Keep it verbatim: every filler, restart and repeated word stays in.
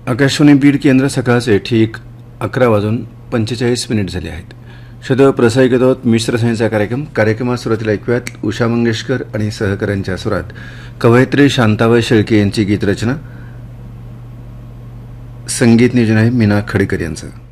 आकाशवाणी बीड केंद्र सकाळचे ठीक अकरा वाजून पंचेचाळीस मिनिट झाले आहेत. शद प्रसारित होत मिश्र संगीतचा कार्यक्रम कार्यक्रमात सुरुवातीला ऐकूयात उषा मंगेशकर आणि सहकाऱ्यांच्या सुरात कवयित्री शांताबाई शेळके यांची गीतरचना. संगीत नियोजन आहे मीना खडीकर यांचं.